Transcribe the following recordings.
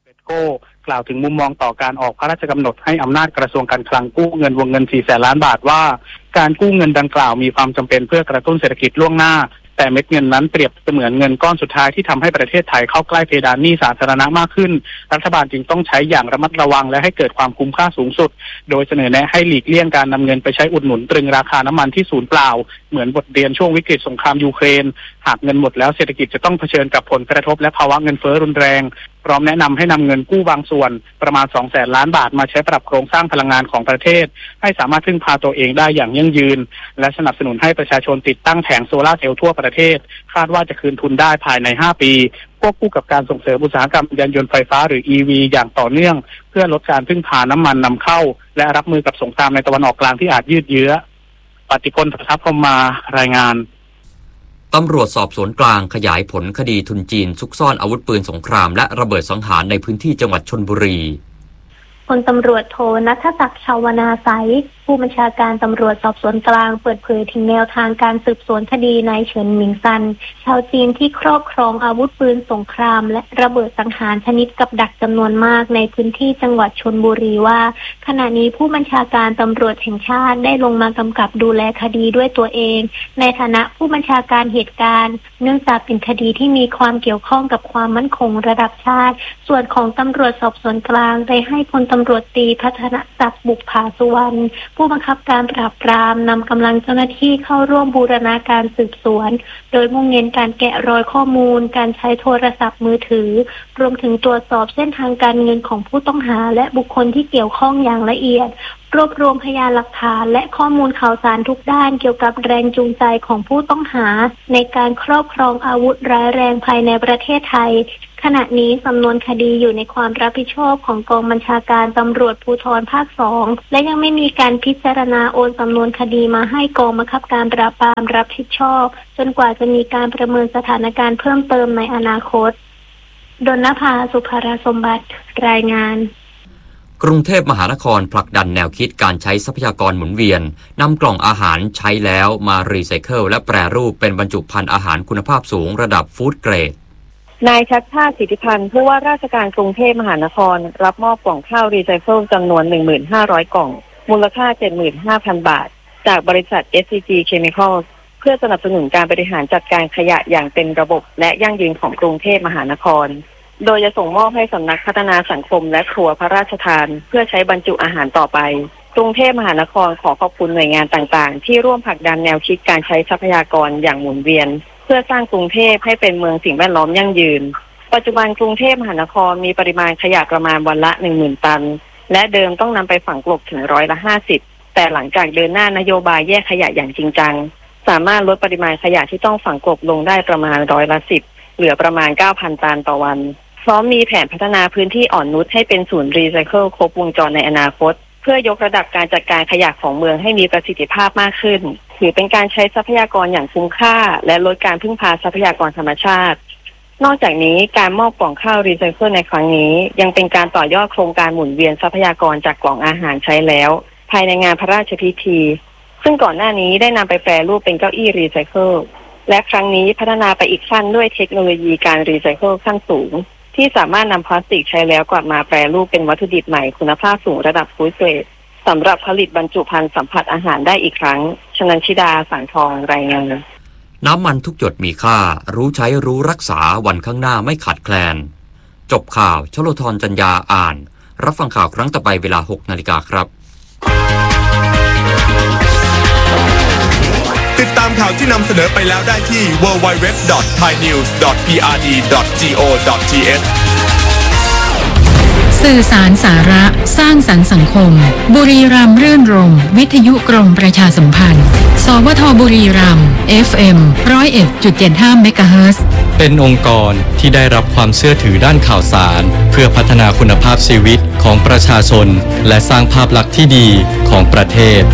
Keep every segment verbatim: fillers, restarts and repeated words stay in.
โก้กล่าวถึงมุมมองต่อการออกพระราชกำหนดให้อำนาจกระทรวงการคลังกู้เงินวงเงินสี่แสนล้านบาทว่าการกู้เงินดังกล่าวมีความจำเป็นเพื่อกระตุ้นเศรษฐกิจล่วงหน้าแต่เม็ดเงินนั้นเปรียบเสมือนเงินก้อนสุดท้ายที่ทำให้ประเทศไทยเข้าใกล้เพดานหนี้สาธารณะมากขึ้นรัฐบาลจึงต้องใช้อย่างระมัดระวังและให้เกิดความคุ้มค่าสูงสุดโดยเสนอแนะให้หลีกเลี่ยงการนำเงินไปใช้อุดหนุนตรึงราคาน้ำมันที่ศูนย์เปล่าเหมือนบทเรียนช่วงวิกฤตสงครามยูเครนหากเงินหมดแล้วเศรษฐกิจจะต้องเผชิญกับผลกระทบและภาวะเงินเฟ้อรุนแรงพร้อมแนะนำให้นำเงินกู้บางส่วนประมาณ สองแสนล้านบาทมาใช้ปรับโครงสร้างพลังงานของประเทศให้สามารถพึ่งพาตัวเองได้อย่างยั่งยืนและสนับสนุนให้ประชาชนติดตั้งแผงโซลาร์เซลล์ทั่วประเทศคาดว่าจะคืนทุนได้ภายในห้าปีควบคู่กับการส่งเสริมอุตสาหกรรมยานยนต์ไฟฟ้าหรือ อี วี อย่างต่อเนื่องเพื่อลดการพึ่งพาน้ำมันนำเข้าและรับมือกับสงครามในตะวันออกกลางที่อาจยืดเยื้อปฏิพล ประทับพรหมารายงานตำรวจสอบสวนกลางขยายผลคดีทุนจีนซุกซ่อนอาวุธปืนสงครามและระเบิดสังหารในพื้นที่จังหวัดชลบุรีพลตำรวจโทณัฐศักดิ์ ชาวนาไสผู้บัญชาการตำรวจสอบสวนกลางเปิดเผยถึงแนวทางการสืบสวนคดีนายเฉินหมิงซันชาวจีนที่ครอบครองอาวุธปืนสงครามและระเบิดสังหารชนิดกับดักจำนวนมากในพื้นที่จังหวัดชลบุรีว่าขณะนี้ผู้บัญชาการตำรวจแห่งชาติได้ลงมากำกับดูแลคดีด้วยตัวเองในฐานะผู้บัญชาการเหตุการณ์เนื่องจากเป็นคดีที่มีความเกี่ยวข้องกับความมั่นคงระดับชาติส่วนของตำรวจสอบสวนกลางได้ให้พลตำรวจตรีพัฒนศักดิ์บุกผาสุวรรณผู้บังคับการปราบปรามนำกำลังเจ้าหน้าที่เข้าร่วมบูรณาการสืบสวนโดยมุ่งเน้นการแกะรอยข้อมูลการใช้โทรศัพท์มือถือรวมถึงตรวจสอบเส้นทางการเงินของผู้ต้องหาและบุคคลที่เกี่ยวข้องอย่างละเอียดรวบรวมพยานหลักฐานและข้อมูลข่าวสารทุกด้านเกี่ยวกับแรงจูงใจของผู้ต้องหาในการครอบครองอาวุธร้ายแรงภายในประเทศไทยขณะนี้สำนวนคดีอยู่ในความรับผิดชอบของกองบัญชาการตำรวจภูธรภาคสองและยังไม่มีการพิจารณาโอนสำนวนคดีมาให้กองบังคับการปราบปรามรับผิดชอบจนกว่าจะมีการประเมินสถานการณ์เพิ่มเติมในอนาคตดลนภา สุภราสมบัติรายงานกรุงเทพมหานครผลักดันแนวคิดการใช้ทรัพยากรหมุนเวียนนำกล่องอาหารใช้แล้วมารีไซเคิลและแปรรูปเป็นบรรจุภัณฑ์อาหารคุณภาพสูงระดับฟู้ดเกรดนายชัชชาติ สิทธิพันธ์ผู้ว่าราชการกรุงเทพมหานครรับมอบกล่องข้าวรีไซเคิลจำนวน หนึ่งพันห้าร้อย กล่องมูลค่า เจ็ดหมื่นห้าพัน บาทจากบริษัท เอส ซี จี Chemicals เพื่อสนับสนุนการบริหารจัดการขยะอย่างเป็นระบบและยั่งยืนของกรุงเทพมหานครโดยจะส่งมอบให้สำนักพัฒนาสังคมและครัวพระราชทานเพื่อใช้บรรจุอาหารต่อไปกรุงเทพมหานครขอขอบคุณหน่วยงานต่างๆที่ร่วมผลักดันแนวคิดการใช้ทรัพยากรอย่างหมุนเวียนเพื่อสร้างกรุงเทพให้เป็นเมืองสิ่งแวดล้อมยั่งยืนปัจจุบันกรุงเทพมหานครมีปริมาณขยะประมาณวันละ หนึ่งหมื่น ตันและเดิมต้องนำไปฝังกลบถึงร้อยละห้าสิบแต่หลังจากเดินหน้านโยบายแยกขยะอย่างจริงจังสามารถลดปริมาณขยะที่ต้องฝังกลบลงได้ประมาณร้อยละสิบเหลือประมาณ เก้าพัน ตันต่อวันพร้อมมีแผนพัฒนาพื้นที่อ่อนนุชให้เป็นศูนย์รีไซเคิลครบวงจรในอนาคตเพื่อยกระดับการจัดการขยะของเมืองให้มีประสิทธิภาพมากขึ้นถือเป็นการใช้ทรัพยากรอย่างคุ้มค่าและลดการพึ่งพาทรัพยากรธรรมชาตินอกจากนี้การมอบกล่องข้าวรีไซเคิลในครั้งนี้ยังเป็นการต่อยอดโครงการหมุนเวียนทรัพยากรจากกล่องอาหารใช้แล้วภายในงานพระราชพิธีซึ่งก่อนหน้านี้ได้นำไปแปรรูปเป็นเก้าอี้รีไซเคิลและครั้งนี้พัฒนาไปอีกขั้นด้วยเทคโนโลยีการรีไซเคิลขั้นสูงที่สามารถนำพลาสติกใช้แล้วกลับมาแปรรูปเป็นวัตถุดิบใหม่คุณภาพสูงระดับฟู้ดเกรดสำหรับผลิตบรรจุภัณฑ์สัมผัสอาหารได้อีกครั้งชนันชิดาสังทองรายงานน้ำมันทุกหยดมีค่ารู้ใช้รู้รักษาวันข้างหน้าไม่ขาดแคลนจบข่าวชโลธรจัญญาอ่านรับฟังข่าวครั้งต่อไปเวลา หกนาฬิกาครับติดตามข่าวที่นำเสนอไปแล้วได้ที่ ดับเบิลยู ดับเบิลยู ดับเบิลยู ดอท ไทยนิวส์ ดอท พี อาร์ ดี ดอท จี โอ ดอท ที เอชสื่อสารสาระสร้างสรรค์สังคมบุรีรัมย์รื่นรมย์วิทยุกรมประชาสัมพันธ์สวทบุรีรัมย์ เอฟ เอ็ม หนึ่งศูนย์เอ็ดจุดเจ็ดห้า เมกะเฮิรตซ์เป็นองค์กรที่ได้รับความเชื่อถือด้านข่าวสารเพื่อพัฒนาคุณภาพชีวิตของประชาชนและสร้างภาพลักษณ์ที่ดีของประเทศ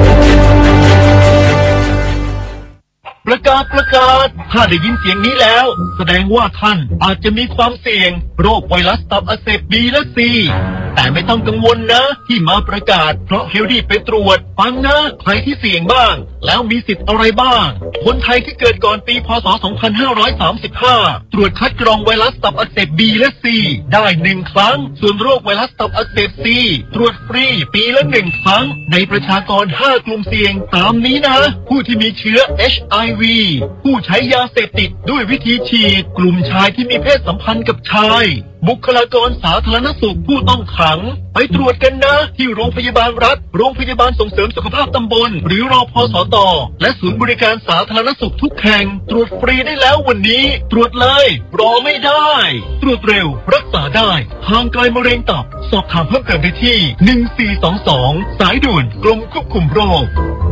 ประกาศประกาศถ้าได้ยินเสียงนี้แล้วแสดงว่าท่านอาจจะมีความเสี่ยงโรคไวรัสตับอักเสบ บี และ ซี แต่ไม่ต้องกังวลนะที่มาประกาศเพราะเฮลดี้ไปตรวจฟังนะใครที่เสี่ยงบ้างแล้วมีสิทธิ์อะไรบ้างคนไทยที่เกิดก่อนปีพศสองพันห้าร้อยสามสิบห้าตรวจคัดกรองไวรัสตับอักเสบ B และ C ได้หนึ่งครั้งส่วนโรคไวรัสตับอักเสบ C ตรวจฟรีปีละหนึ่งครั้งในประชากรห้ากลุ่มเสี่ยงตามนี้นะผู้ที่มีเชื้อ เอช ไอ วี ผู้ใช้ยาเสพติดด้วยวิธีฉีดกลุ่มชายที่มีเพศสัมพันธ์กับชายบุคลากรสาธารณสุขผู้ต้องขังไปตรวจกันนะที่โรงพยาบาลรัฐโรงพยาบาลส่งเสริมสุขภาพตำบลหรือรพสตและศูนย์บริการสาธารณสุขทุกแห่งตรวจฟรีได้แล้ววันนี้ตรวจเลยรอไม่ได้ตรวจเร็วรักษาได้ห่างไกลมะเร็งตับสอบถามเพิ่มเติมได้ที่หนึ่งสี่สองสองสายด่วนกรมควบคุมโรค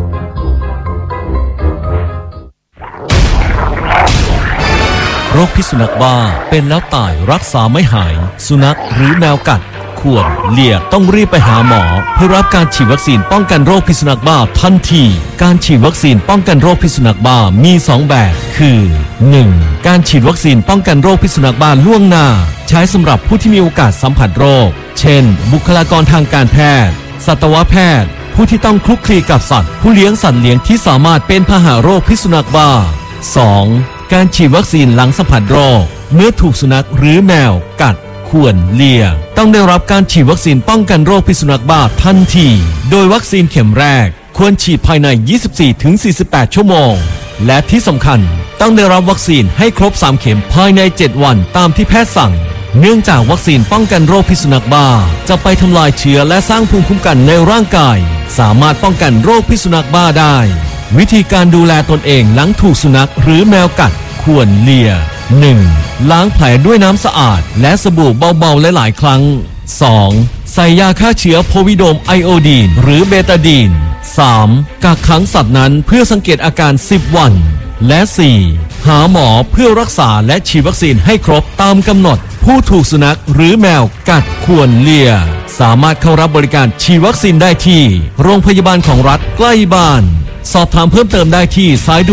โรคพิษสุนัขบ้าเป็นแล้วตายรักษาไม่หายสุนัขหรือแมวกัดข่วนเลียต้องรีบไปหาหมอเพื่อรับการฉีดวัคซีนป้องกันโรคพิษสุนัขบ้าทันทีการฉีดวัคซีนป้องกันโรคพิษสุนัขบ้ามีสองแบบคือ หนึ่ง การฉีดวัคซีนป้องกันโรคพิษสุนัขบ้าล่วงหน้าใช้สำหรับผู้ที่มีโอกาสสัมผัสโรคเช่นบุคลากรทางการแพทย์สัตวแพทย์ผู้ที่ต้องคลุกคลีกับสัตว์ผู้เลี้ยงสัตว์เลี้ยงที่สามารถเป็นพาหะโรคพิษสุนัขบ้า สอง การฉีดวัคซีนหลังสัมผัสโรคเมื่อถูกสุนัขหรือแมวกัดข่วนเลียต้องได้รับการฉีดวัคซีนป้องกันโรคพิษสุนัขบ้าทันทีโดยวัคซีนเข็มแรกควรฉีดภายใน ยี่สิบสี่ถึงสี่สิบแปด ชั่วโมงและที่สำคัญต้องได้รับวัคซีนให้ครบสามเข็มภายในเจ็ดวันตามที่แพทย์สั่งเนื่องจากวัคซีนป้องกันโรคพิษสุนัขบ้าจะไปทำลายเชื้อและสร้างภูมิคุ้มกันในร่างกายสามารถป้องกันโรคพิษสุนัขบ้าได้วิธีการดูแลตนเองหลังถูกสุนัขหรือแมวกัดข่วนเลีย หนึ่ง ล้างแผลด้วยน้ำสะอาดและสบู่เบาๆหลายๆครั้ง สอง ใส่ยาฆ่าเชื้อโพวิโดมไอโอดีนหรือเบตาดีน สาม กักขังสัตว์นั้นเพื่อสังเกตอาการสิบวันและ สี่ หาหมอเพื่อรักษาและฉีดวัคซีนให้ครบตามกำหนดผู้ถูกสุนัขหรือแมวกัดข่วนเลียสามารถเข้ารับบริการฉีดวัคซีนได้ที่โรงพยาบาลของรัฐใกล้บ้านสอบถามเพิ่มเติมได้ที่สายด่วน